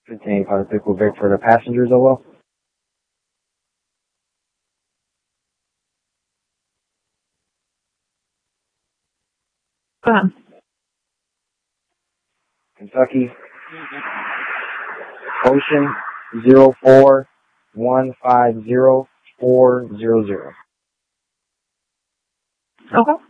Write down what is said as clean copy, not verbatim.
15 Pilot Pickle Vic for the passengers, over. Go ahead. Kentucky, Ocean 04150-400. Okay.